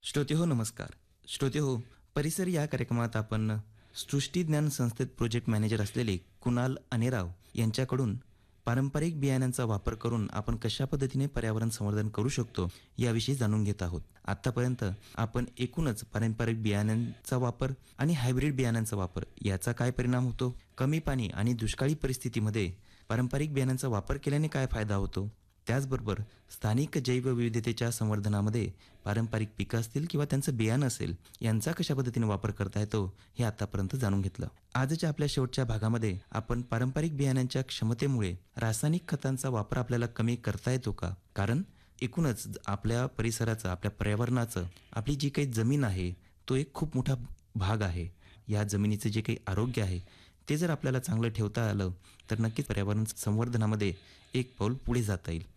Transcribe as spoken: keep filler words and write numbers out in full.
श्रोते हो नमस्कार. श्रोते हो, परिसर या कार्यक्रमात आपण सृष्टी ज्ञान संस्थेत प्रोजेक्ट मॅनेजर असलेले कुणाल अनेराव यांच्याकडून पारंपरिक बियाण्यांचा वापर करून आपण कशा पद्धतीने पर्यावरण संवर्धन करू शकतो याविषयी जाणून घेत आहोत. आतापर्यंत आपण एकूणच पारंपरिक बियाण्यांचा वापर आणि हायब्रिड बियाण्यांचा वापर याचा काय परिणाम होतो, कमी पाणी आणि दुष्काळी परिस्थितीमध्ये पारंपरिक बियाण्यांचा वापर केल्याने काय फायदा होतो, त्याचबरोबर स्थानिक जैवविविधतेच्या संवर्धनामध्ये पारंपरिक पिकं असतील किंवा त्यांचं बियाणं असेल यांचा कशा पद्धतीने वापर करता येतो हे आतापर्यंत जाणून घेतलं. आजच्या आपल्या शेवटच्या भागामध्ये आपण पारंपरिक बियाण्यांच्या क्षमतेमुळे रासायनिक खतांचा वापर आपल्याला कमी करता येतो का, कारण एकूणच आपल्या परिसराचं, आपल्या पर्यावरणाचं, आपली जी काही जमीन आहे तो एक खूप मोठा भाग आहे. या जमिनीचं जे काही आरोग्य आहे ते जर आपल्याला चांगलं ठेवता आलं तर नक्कीच पर्यावरण संवर्धनामध्ये एक पाऊल पुढे जाता येईल.